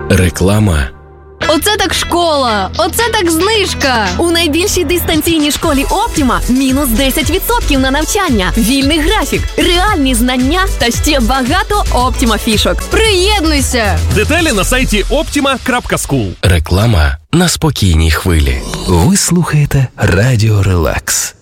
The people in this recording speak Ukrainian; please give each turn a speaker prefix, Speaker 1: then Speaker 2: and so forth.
Speaker 1: Реклама.
Speaker 2: Оце так школа! Оце так знижка! У найбільшій дистанційній школі Оптіма мінус 10% на навчання, вільний графік, реальні знання та ще багато Оптіма фішок. Приєднуйся!
Speaker 3: Деталі на сайті optima.school.
Speaker 1: Реклама на спокійній хвилі. Ви слухаєте Радіо Релакс.